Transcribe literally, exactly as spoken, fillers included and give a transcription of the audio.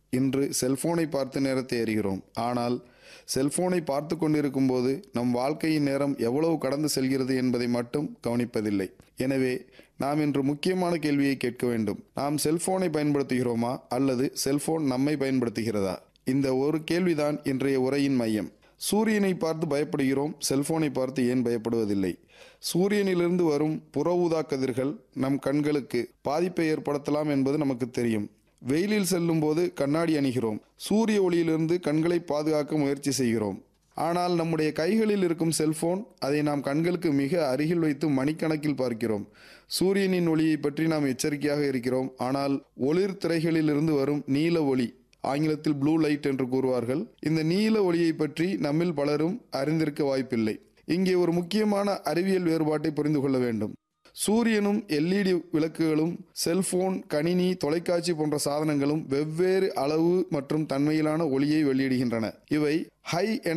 இன்று செல்போனை பார்த்து நேரத்தை அறிகிறோம். ஆனால் செல்போனை பார்த்து கொண்டிருக்கும் போது நம் வாழ்க்கையின் நேரம் எவ்வளவு கடந்து செல்கிறது என்பதை மட்டும் கவனிப்பதில்லை. எனவே நாம் இன்று முக்கியமான கேள்வியை கேட்க வேண்டும். நாம் செல்போனை பயன்படுத்துகிறோமா அல்லது செல்போன் நம்மை பயன்படுத்துகிறதா? இந்த ஒரு கேள்விதான் இன்றைய உரையின் மையம். சூரியனை பார்த்து பயப்படுகிறோம், செல்போனை பார்த்து ஏன் பயப்படுவதில்லை? சூரியனிலிருந்து வரும் புற ஊதா கதிர்கள் நம் கண்களுக்கு பாதிப்பை ஏற்படுத்தலாம் என்பது நமக்கு தெரியும். வெயிலில் செல்லும் போது கண்ணாடி அணிகிறோம். சூரிய ஒளியிலிருந்து கண்களை பாதுகாக்க முயற்சி செய்கிறோம். ஆனால் நம்முடைய கைகளில் இருக்கும் செல்போன், அதை நாம் கண்களுக்கு மிக அருகில் வைத்து மணிக்கணக்கில் பார்க்கிறோம். சூரியனின் ஒளியை பற்றி நாம் எச்சரிக்கையாக இருக்கிறோம். ஆனால் ஒளிர் திரைகளிலிருந்து வரும் நீல ஒளி, ஆங்கிலத்தில் ப்ளூ லைட் என்று கூறுவார்கள், இந்த நீல ஒளியை பற்றி நம்மில் பலரும் அறிந்திருக்க வாய்ப்பில்லை. இங்கே ஒரு முக்கியமான அறிவியல் வேறுபாட்டை புரிந்து கொள்ள வேண்டும். சூரியனும் எல்இடி விளக்குகளும் செல்போன், கணினி, தொலைக்காட்சி போன்ற சாதனங்களும் வெவ்வேறு அளவு மற்றும் தன்மையிலான ஒளியை வெளியிடுகின்றன. இவை ஹை